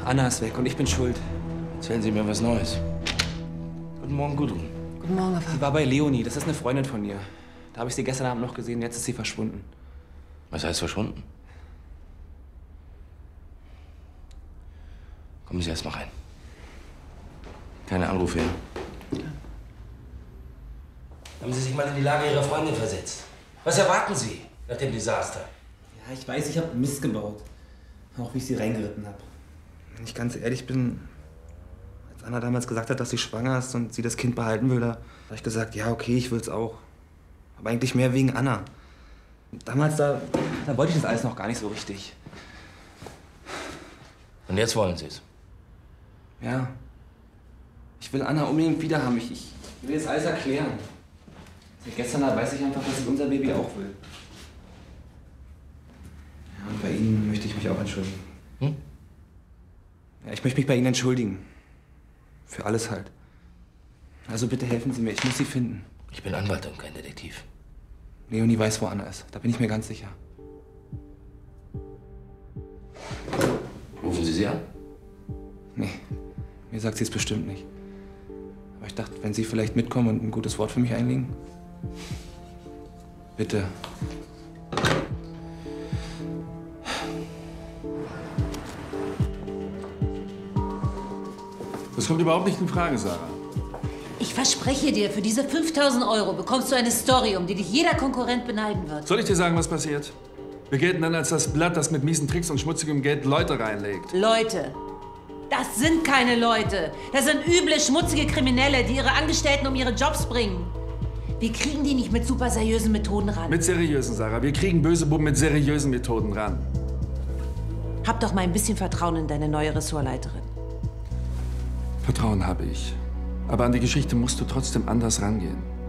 Anna ist weg und ich bin schuld. Erzählen Sie mir was Neues. Guten Morgen, Gudrun. Guten Morgen, Herr Sie Pfarrer. war bei Leonie, das ist eine Freundin von ihr. Da habe ich sie gestern Abend noch gesehen, jetzt ist sie verschwunden. Was heißt verschwunden? Kommen Sie erst mal rein. Keine Anrufe, ja? Haben Sie sich mal in die Lage Ihrer Freundin versetzt? Was erwarten Sie nach dem Desaster? Ja, ich weiß, ich habe Mist gebaut. Auch wie ich sie reingeritten habe. Wenn ich ganz ehrlich bin, als Anna damals gesagt hat, dass sie schwanger ist und sie das Kind behalten will, da habe ich gesagt, ja, okay, ich will's auch. Aber eigentlich mehr wegen Anna. Damals, da wollte ich das alles noch gar nicht so richtig. Und jetzt wollen Sie es? Ja. Ich will Anna unbedingt wieder haben. Ich will jetzt alles erklären. Seit gestern weiß ich einfach, dass ich unser Baby auch will. Ja, und bei Ihnen möchte ich mich auch entschuldigen. Hm? Ja, ich möchte mich bei Ihnen entschuldigen. Für alles halt. Also bitte helfen Sie mir, ich muss sie finden. Ich bin Anwalt und kein Detektiv. Leonie weiß, wo Anna ist. Da bin ich mir ganz sicher. Rufen Sie sie an? Nee, mir sagt sie es bestimmt nicht. Aber ich dachte, wenn Sie vielleicht mitkommen und ein gutes Wort für mich einlegen. Bitte. Das kommt überhaupt nicht in Frage, Sarah. Ich verspreche dir, für diese 5.000 € bekommst du eine Story, um die dich jeder Konkurrent beneiden wird. Soll ich dir sagen, was passiert? Wir gelten dann als das Blatt, das mit miesen Tricks und schmutzigem Geld Leute reinlegt. Leute. Das sind keine Leute. Das sind üble, schmutzige Kriminelle, die ihre Angestellten um ihre Jobs bringen. Wir kriegen die nicht mit super seriösen Methoden ran. Mit seriösen, Sarah. Wir kriegen böse Buben mit seriösen Methoden ran. Hab doch mal ein bisschen Vertrauen in deine neue Ressortleiterin. Vertrauen habe ich. Aber an die Geschichte musst du trotzdem anders rangehen.